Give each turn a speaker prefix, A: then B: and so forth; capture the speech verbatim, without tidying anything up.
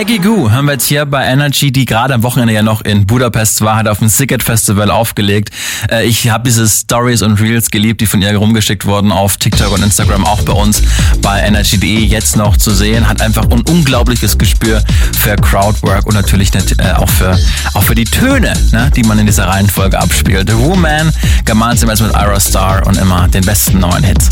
A: Maggie Gu haben wir jetzt hier bei Energy, die gerade am Wochenende ja noch in Budapest war, hat auf dem Siget Festival aufgelegt. Äh, ich habe diese Stories und Reels geliebt, die von ihr rumgeschickt wurden auf TikTok und Instagram, auch bei uns bei energy punkt de jetzt noch zu sehen. Hat einfach ein unglaubliches Gespür für Crowdwork und natürlich nicht, äh, auch für auch für die Töne, ne, die man in dieser Reihenfolge abspielt. The Woman, gemeinsam jetzt mit Ira Star und immer den besten neuen Hits.